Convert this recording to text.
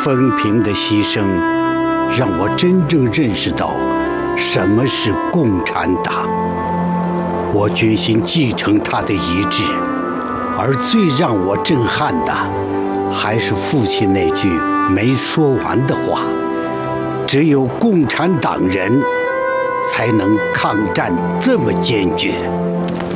风平的牺牲，让我真正认识到什么是共产党。我决心继承他的遗志，而最让我震撼的，还是父亲那句没说完的话：只有共产党人才能抗战这么坚决。